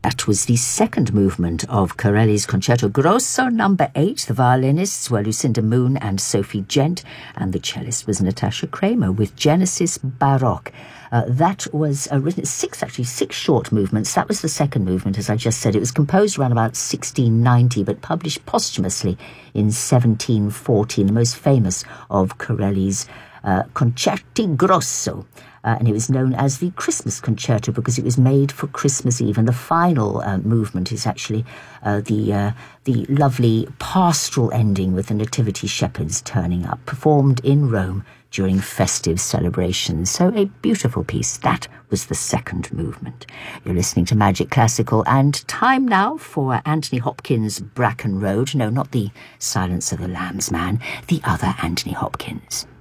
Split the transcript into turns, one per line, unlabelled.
That was the second movement of Corelli's Concerto Grosso No. 8. The violinists were Lucinda Moon and Sophie Gent, and the cellist was Natasha Kramer with Genesis Baroque. That was written six short movements. That was the second movement, as I just said. It was composed around about 1690, but published posthumously in 1714, the most famous of Corelli's Concerti Grosso. And it was known as the Christmas Concerto because it was made for Christmas Eve. And the final movement is actually the lovely pastoral ending with the Nativity Shepherds turning up, performed in Rome during festive celebrations. So a beautiful piece. That was the second movement. You're listening to Magic Classical, and time now for Anthony Hopkins' Bracken Road. No, not the Silence of the Lambs Man, the other Anthony Hopkins.